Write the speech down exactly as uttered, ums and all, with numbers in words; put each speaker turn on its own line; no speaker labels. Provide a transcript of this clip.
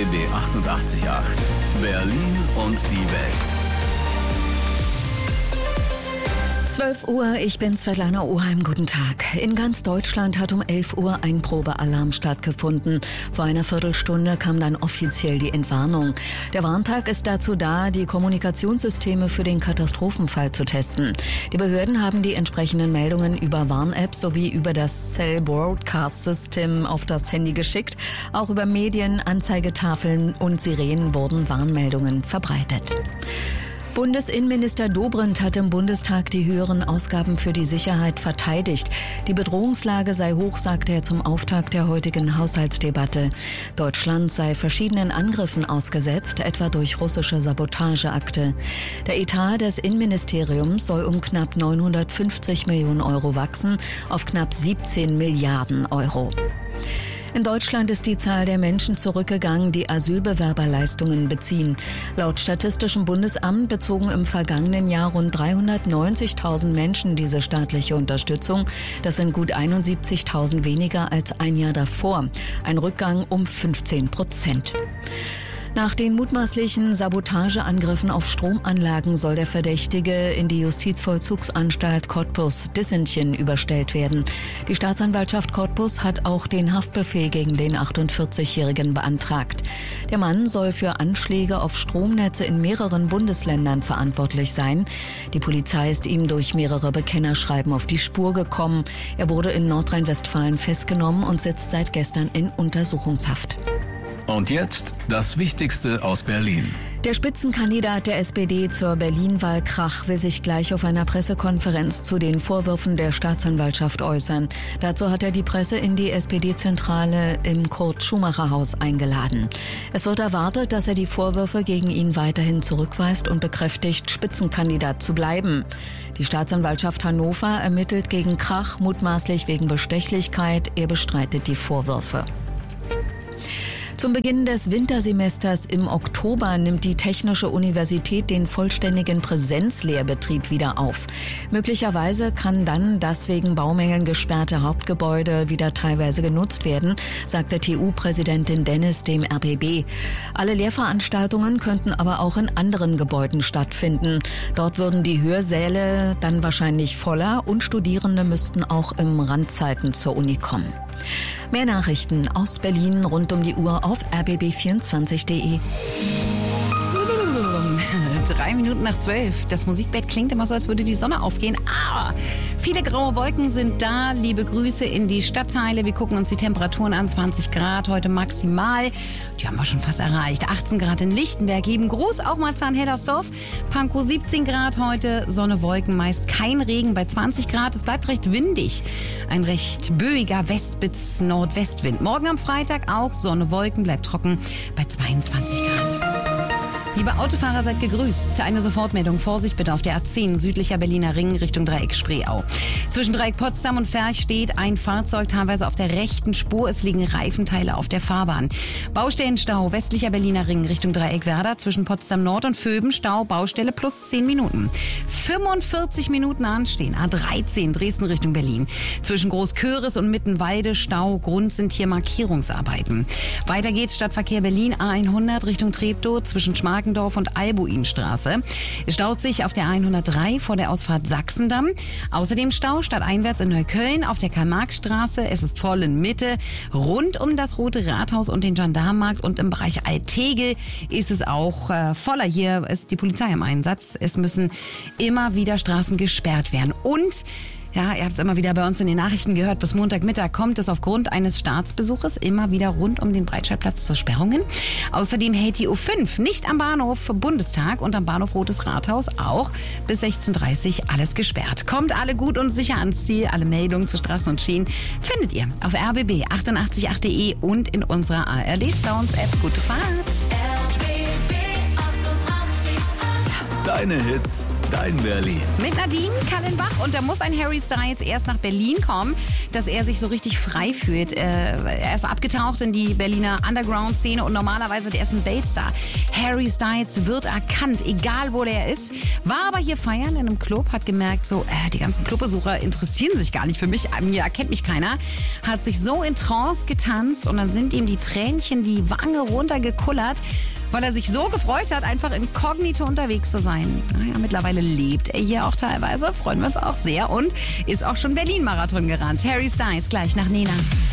B achtundachtzig Komma acht. Berlin und die Welt.
zwölf Uhr, ich bin Svetlana Oheim, guten Tag. In ganz Deutschland hat um elf Uhr ein Probealarm stattgefunden. Vor einer Viertelstunde kam dann offiziell die Entwarnung. Der Warntag ist dazu da, die Kommunikationssysteme für den Katastrophenfall zu testen. Die Behörden haben die entsprechenden Meldungen über Warn-Apps sowie über das Cell Broadcast System auf das Handy geschickt. Auch über Medien, Anzeigetafeln und Sirenen wurden Warnmeldungen verbreitet. Bundesinnenminister Dobrindt hat im Bundestag die höheren Ausgaben für die Sicherheit verteidigt. Die Bedrohungslage sei hoch, sagte er zum Auftakt der heutigen Haushaltsdebatte. Deutschland sei verschiedenen Angriffen ausgesetzt, etwa durch russische Sabotageakte. Der Etat des Innenministeriums soll um knapp neunhundertfünfzig Millionen Euro wachsen auf knapp siebzehn Milliarden Euro. In Deutschland ist die Zahl der Menschen zurückgegangen, die Asylbewerberleistungen beziehen. Laut Statistischem Bundesamt bezogen im vergangenen Jahr rund dreihundertneunzigtausend Menschen diese staatliche Unterstützung. Das sind gut einundsiebzigtausend weniger als ein Jahr davor. Ein Rückgang um fünfzehn Prozent. Nach den mutmaßlichen Sabotageangriffen auf Stromanlagen soll der Verdächtige in die Justizvollzugsanstalt Cottbus-Dissentchen überstellt werden. Die Staatsanwaltschaft Cottbus hat auch den Haftbefehl gegen den achtundvierzigjährigen beantragt. Der Mann soll für Anschläge auf Stromnetze in mehreren Bundesländern verantwortlich sein. Die Polizei ist ihm durch mehrere Bekennerschreiben auf die Spur gekommen. Er wurde in Nordrhein-Westfalen festgenommen und sitzt seit gestern in Untersuchungshaft.
Und jetzt das Wichtigste aus Berlin.
Der Spitzenkandidat der S P D zur Berlin-Wahl Krach will sich gleich auf einer Pressekonferenz zu den Vorwürfen der Staatsanwaltschaft äußern. Dazu hat er die Presse in die S P D-Zentrale im Kurt-Schumacher-Haus eingeladen. Es wird erwartet, dass er die Vorwürfe gegen ihn weiterhin zurückweist und bekräftigt, Spitzenkandidat zu bleiben. Die Staatsanwaltschaft Hannover ermittelt gegen Krach mutmaßlich wegen Bestechlichkeit. Er bestreitet die Vorwürfe. Zum Beginn des Wintersemesters im Oktober nimmt die Technische Universität den vollständigen Präsenzlehrbetrieb wieder auf. Möglicherweise kann dann das wegen Baumängeln gesperrte Hauptgebäude wieder teilweise genutzt werden, sagte T U-Präsidentin Dennis dem R B B. Alle Lehrveranstaltungen könnten aber auch in anderen Gebäuden stattfinden. Dort würden die Hörsäle dann wahrscheinlich voller und Studierende müssten auch im Randzeiten zur Uni kommen. Mehr Nachrichten aus Berlin rund um die Uhr auf r b b vierundzwanzig punkt d e.
Drei Minuten nach zwölf. Das Musikbett klingt immer so, als würde die Sonne aufgehen. Aber viele graue Wolken sind da. Liebe Grüße in die Stadtteile. Wir gucken uns die Temperaturen an. zwanzig Grad heute maximal. Die haben wir schon fast erreicht. achtzehn Grad in Lichtenberg. Lieben Gruß auch mal Zahnhellersdorf. Pankow siebzehn Grad heute. Sonne, Wolken, meist kein Regen bei zwanzig Grad. Es bleibt recht windig. Ein recht böiger West- bis Nordwestwind. Morgen am Freitag auch Sonne, Wolken, bleibt trocken bei zweiundzwanzig Grad. Liebe Autofahrer, seid gegrüßt. Eine Sofortmeldung. Vorsicht bitte auf der A zehn, südlicher Berliner Ring, Richtung Dreieck Spreeau. Zwischen Dreieck Potsdam und Ferch steht ein Fahrzeug teilweise auf der rechten Spur. Es liegen Reifenteile auf der Fahrbahn. Baustellenstau, westlicher Berliner Ring, Richtung Dreieck Werder. Zwischen Potsdam Nord und Vöben Stau, Baustelle plus zehn Minuten. fünfundvierzig Minuten anstehen. A dreizehn, Dresden Richtung Berlin. Zwischen Großköris und Mittenwalde Stau. Grund sind hier Markierungsarbeiten. Weiter geht's Stadtverkehr Berlin, A hundert Richtung Treptow. Zwischen Schmargendorf und Albuinstraße. Es staut sich auf der hundertdrei vor der Ausfahrt Sachsendamm. Außerdem Stau stadteinwärts in Neukölln auf der Karl-Marx-Straße. Es ist voll in Mitte. Rund um das Rote Rathaus und den Gendarmenmarkt und im Bereich Altegel ist es auch äh, voller. Hier ist die Polizei im Einsatz. Es müssen immer wieder Straßen gesperrt werden. Und ja, ihr habt es immer wieder bei uns in den Nachrichten gehört, bis Montagmittag kommt es aufgrund eines Staatsbesuches immer wieder rund um den Breitscheidplatz zu Sperrungen. Außerdem hält die U fünf nicht am Bahnhof Bundestag und am Bahnhof Rotes Rathaus auch bis sechzehn Uhr dreißig alles gesperrt. Kommt alle gut und sicher ans Ziel. Alle Meldungen zu Straßen und Schienen findet ihr auf r b b achtundachtzig punkt acht punkt d e und in unserer A R D Sounds App. Gute Fahrt!
Deine Hits, Dein Berlin.
Mit Nadine Kallenbach. Und da muss ein Harry Styles erst nach Berlin kommen, dass er sich so richtig frei fühlt. Er ist abgetaucht in die Berliner Underground-Szene und normalerweise der ist ein Weltstar. Harry Styles wird erkannt, egal wo der ist. War aber hier feiern in einem Club, hat gemerkt, so äh, die ganzen Clubbesucher interessieren sich gar nicht für mich. Mir erkennt mich keiner. Hat sich so in Trance getanzt und dann sind ihm die Tränchen die Wange runtergekullert, weil er sich so gefreut hat, einfach inkognito unterwegs zu sein. Naja, mittlerweile lebt er hier auch teilweise, freuen wir uns auch sehr und ist auch schon Berlin-Marathon gerannt. Harry Styles gleich nach Nena.